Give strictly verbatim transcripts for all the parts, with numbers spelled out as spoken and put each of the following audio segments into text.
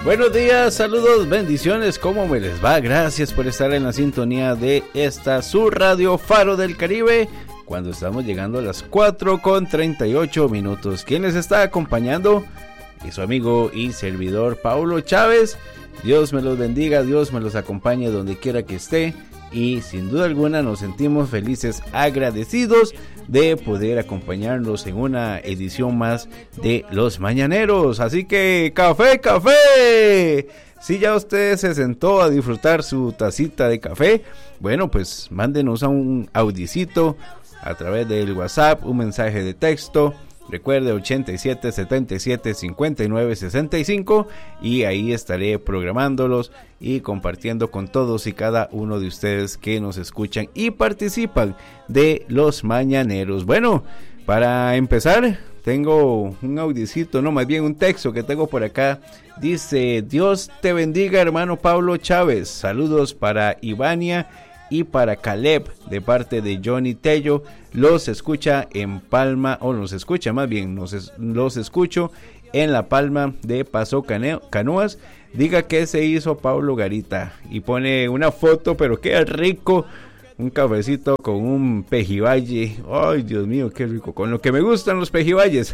Buenos días, saludos, bendiciones, ¿cómo me les va? Gracias por estar en la sintonía de esta su radio Faro del Caribe, cuando estamos llegando a las cuatro con treinta y ocho minutos. ¿Quién les está acompañando? Y su amigo y servidor Paulo Chávez. Dios me los bendiga, Dios me los acompañe donde quiera que esté. Y sin duda alguna nos sentimos felices, agradecidos de poder acompañarnos en una edición más de Los Mañaneros. Así que café, café. Si ya usted se sentó a disfrutar su tacita de café, bueno, pues mándenos a un audicito a través del WhatsApp, un mensaje de texto. Recuerde ochenta y siete, setenta y siete, cincuenta y nueve, sesenta y cinco, y ahí estaré programándolos y compartiendo con todos y cada uno de ustedes que nos escuchan y participan de Los Mañaneros. Bueno, para empezar, tengo un audicito, no, más bien un texto que tengo por acá. Dice: Dios te bendiga, hermano Pablo Chávez. Saludos para Ivania y para Caleb, de parte de Johnny Tello. Los escucha en Palma, o nos escucha más bien, nos es, los escucho en La Palma de Paso Cane, Canoas. Diga que se hizo Pablo Garita, y pone una foto, pero qué rico, un cafecito con un pejibaye. Ay, Dios mío, qué rico, con lo que me gustan los pejibayes.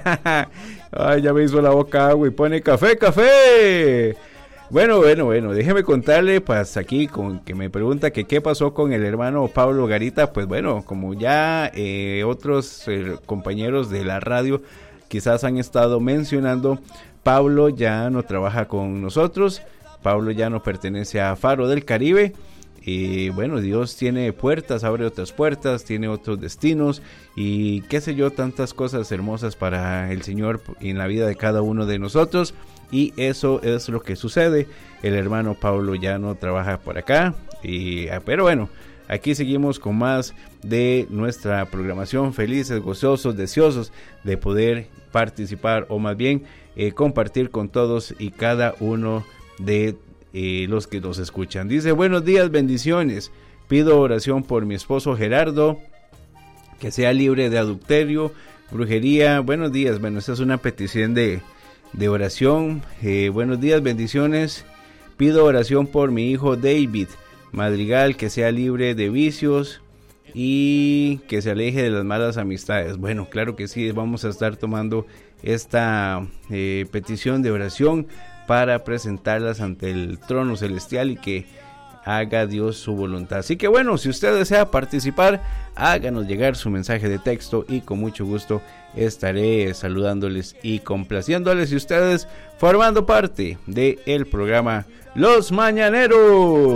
Ay, ya me hizo la boca agua, y pone café, café. Bueno, bueno, bueno, déjeme contarle, pues aquí con que me pregunta que qué pasó con el hermano Pablo Garita. Pues bueno, como ya eh, otros eh, compañeros de la radio quizás han estado mencionando, Pablo ya no trabaja con nosotros, Pablo ya no pertenece a Faro del Caribe. Y bueno, Dios tiene puertas, abre otras puertas, tiene otros destinos y qué sé yo, tantas cosas hermosas para el Señor en la vida de cada uno de nosotros. Y eso es lo que sucede. El hermano Pablo ya no trabaja por acá, y, pero bueno, aquí seguimos con más de nuestra programación, felices, gozosos, deseosos de poder participar, o más bien eh, compartir con todos y cada uno de eh, los que nos escuchan. Dice: buenos días, bendiciones. Pido oración por mi esposo Gerardo, que sea libre de adulterio, brujería. Buenos días. Bueno, esta es una petición de de oración. Eh, buenos días, bendiciones. Pido oración por mi hijo David Madrigal, que sea libre de vicios y que se aleje de las malas amistades. Bueno, claro que sí, vamos a estar tomando esta eh, petición de oración para presentarlas ante el trono celestial y que haga Dios su voluntad. Así que bueno, si usted desea participar, háganos llegar su mensaje de texto y con mucho gusto estaré saludándoles y complaciéndoles, y ustedes formando parte del programa Los Mañaneros.